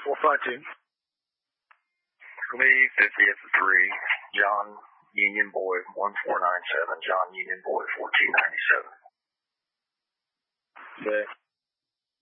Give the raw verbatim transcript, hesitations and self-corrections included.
four five two. Lee, fiftieth three, John Union Boy, one four nine seven, John Union Boy, fourteen ninety-seven. Okay.